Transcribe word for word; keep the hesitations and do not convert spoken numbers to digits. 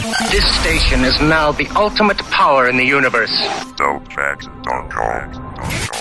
This station is now the ultimate power in the universe. Dope Facts dot com.